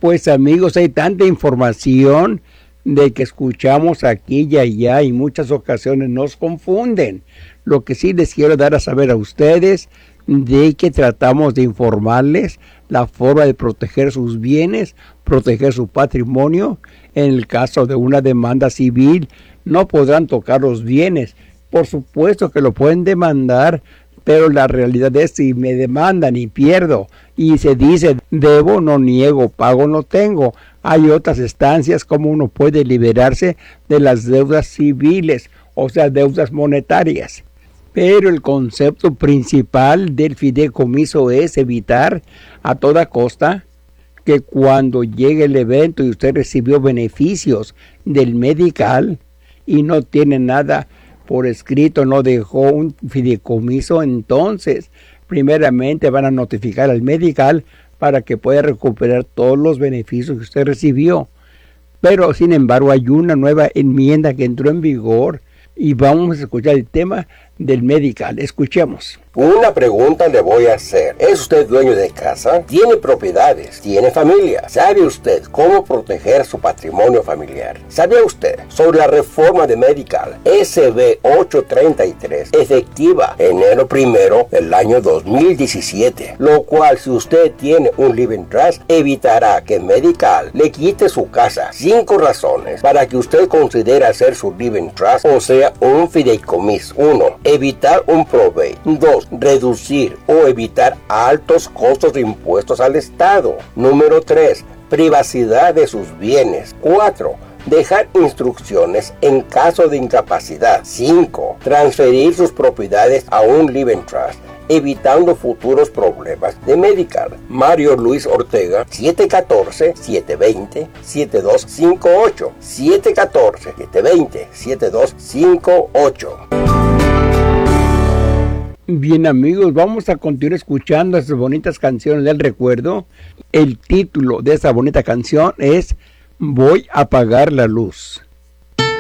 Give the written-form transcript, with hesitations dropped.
Pues amigos, hay tanta información de que escuchamos aquí y allá y muchas ocasiones nos confunden. Lo que sí les quiero dar a saber a ustedes de que tratamos de informarles la forma de proteger sus bienes, proteger su patrimonio. En el caso de una demanda civil, no podrán tocar los bienes. Por supuesto que lo pueden demandar, pero la realidad es si me demandan y pierdo y se dice debo, no niego, pago, no tengo. Hay otras instancias como uno puede liberarse de las deudas civiles, o sea, deudas monetarias. Pero el concepto principal del fideicomiso es evitar a toda costa que cuando llegue el evento y usted recibió beneficios del medical y no tiene nada por escrito, no dejó un fideicomiso, entonces primeramente van a notificar al medical para que pueda recuperar todos los beneficios que usted recibió. Pero sin embargo hay una nueva enmienda que entró en vigor y vamos a escuchar el tema del medical. Escuchemos. Una pregunta le voy a hacer. ¿Es usted dueño de casa? ¿Tiene propiedades? ¿Tiene familia? ¿Sabe usted cómo proteger su patrimonio familiar? ¿Sabía usted sobre la reforma de Medical SB 833 efectiva enero 1 del año 2017? Lo cual, si usted tiene un living trust, evitará que Medical le quite su casa. 5 razones para que usted considere hacer su living trust, o sea, un fideicomiso. 1. Evitar un probate. 2. Reducir o evitar altos costos de impuestos al Estado. Número 3. Privacidad de sus bienes. 4. Dejar instrucciones en caso de incapacidad. 5. Transferir sus propiedades a un living trust, evitando futuros problemas de Medical. Mario Luis Ortega, 714-720-7258. 714-720-7258. Bien amigos, vamos a continuar escuchando esas bonitas canciones del recuerdo. El título de esa bonita canción es Voy a apagar la luz.